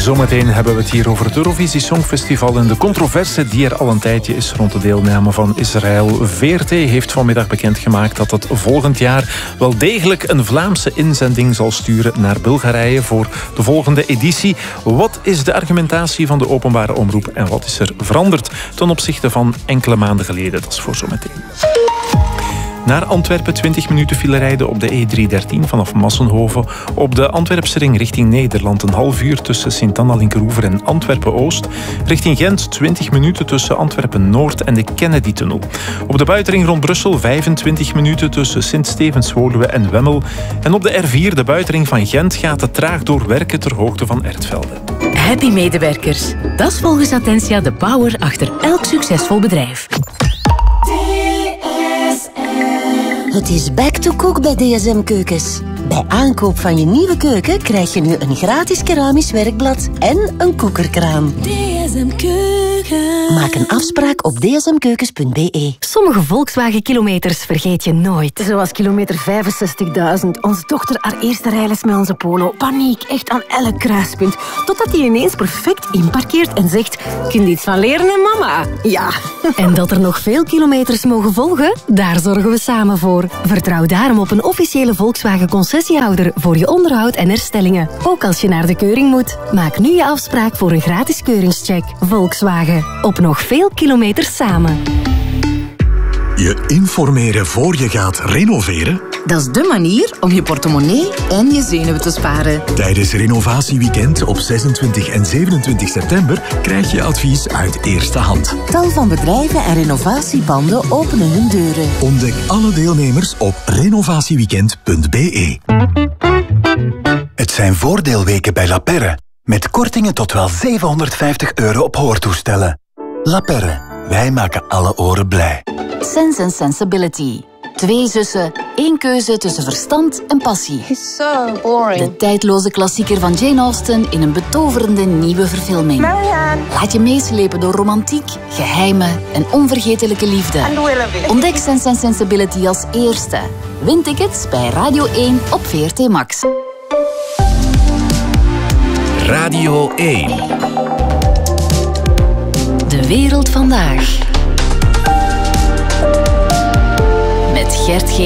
Zometeen hebben we het hier over het Eurovisie Songfestival en de controverse die er al een tijdje is rond de deelname van Israël. VRT heeft vanmiddag bekendgemaakt dat het volgend jaar wel degelijk een Vlaamse inzending zal sturen naar Bulgarije voor de volgende editie. Wat is de argumentatie van de openbare omroep en wat is er veranderd ten opzichte van enkele maanden geleden? Dat is voor zometeen. Naar Antwerpen 20 minuten file rijden op de E313 vanaf Massenhoven. Op de Antwerpse ring richting Nederland een half uur tussen Sint-Anna-Linkeroever en Antwerpen-Oost. Richting Gent 20 minuten tussen Antwerpen-Noord en de Kennedy-tunnel. Op de buitenring rond Brussel 25 minuten tussen Sint-Stevens-Woluwe en Wemmel. En op de R4, de buitenring van Gent, gaat het traag door werken ter hoogte van Ertvelde. Happy medewerkers. Dat is volgens Attentia de power achter elk succesvol bedrijf. Het is back to cook bij DSM Keukens. Bij aankoop van je nieuwe keuken krijg je nu een gratis keramisch werkblad en een koekerkraan. DSM Keuken. Maak een afspraak op dsmkeukens.be. Sommige Volkswagen-kilometers vergeet je nooit. Zoals kilometer 65.000. Onze dochter haar eerste rijles met onze Polo. Paniek, echt aan elk kruispunt. Totdat hij ineens perfect inparkeert en zegt... Kun je iets van leren, hè, mama? Ja. En dat er nog veel kilometers mogen volgen? Daar zorgen we samen voor. Vertrouw daarom op een officiële Volkswagen-concessiehouder voor je onderhoud en herstellingen. Ook als je naar de keuring moet. Maak nu je afspraak voor een gratis keuringscheck. Volkswagen. Op nog veel kilometers samen. Je informeren voor je gaat renoveren? Dat is dé manier om je portemonnee en je zenuwen te sparen. Tijdens Renovatieweekend op 26 en 27 september krijg je advies uit eerste hand. Tal van bedrijven en renovatiepanden openen hun deuren. Ontdek alle deelnemers op renovatieweekend.be. Het zijn voordeelweken bij La Perre. Met kortingen tot wel €750 op hoortoestellen. La Perre, wij maken alle oren blij. Sense and Sensibility. 2 zussen, 1 keuze tussen verstand en passie. He's so boring. De tijdloze klassieker van Jane Austen in een betoverende nieuwe verfilming. Marianne. Laat je meeslepen door romantiek, geheimen en onvergetelijke liefde. And Willoughby. Ontdek Sense and Sensibility als eerste. Win tickets bij Radio 1 op VRT Max. Radio 1. De wereld vandaag. Met Gert G.